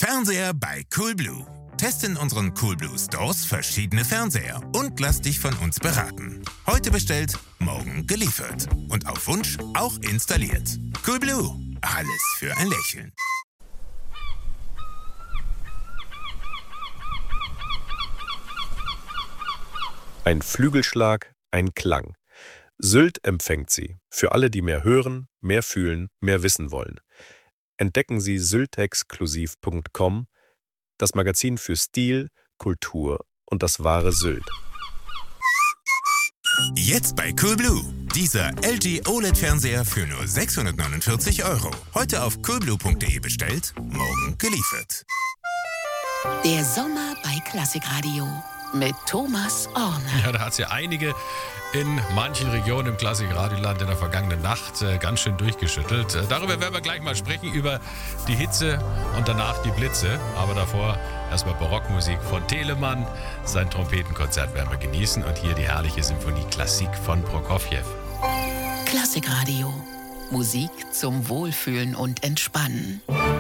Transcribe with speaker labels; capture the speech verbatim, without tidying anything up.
Speaker 1: Fernseher bei Coolblue. Teste in unseren Coolblue Stores verschiedene Fernseher und lass dich von uns beraten. Heute bestellt, morgen geliefert. Und auf Wunsch auch installiert. Coolblue. Alles für ein Lächeln.
Speaker 2: Ein Flügelschlag, ein Klang. Sylt empfängt Sie. Für alle, die mehr hören, mehr fühlen, mehr wissen wollen. Entdecken Sie syltexklusiv punkt com, das Magazin für Stil, Kultur und das wahre Sylt.
Speaker 1: Jetzt bei Coolblue. Dieser L G O L E D-Fernseher für nur sechshundertneunundvierzig Euro. Heute auf coolblue punkt de bestellt, morgen geliefert.
Speaker 3: Der Sommer bei Klassikradio mit Thomas Orner.
Speaker 4: Ja, da hat es ja einige in manchen Regionen im Klassikradioland in der vergangenen Nacht äh, ganz schön durchgeschüttelt. Äh, darüber werden wir gleich mal sprechen, über die Hitze und danach die Blitze. Aber davor erstmal Barockmusik von Telemann. Sein Trompetenkonzert werden wir genießen. Und hier die herrliche Symphonie Klassik von Prokofjew.
Speaker 3: Klassikradio. Musik zum Wohlfühlen und Entspannen.